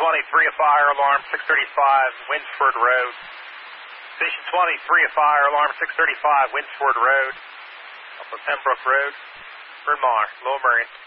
23, a fire alarm, 635 Winsford Road. Station 23, a fire alarm, 635 Winsford Road, up on Pembroke Road, Bryn Mawr, Lower Merion.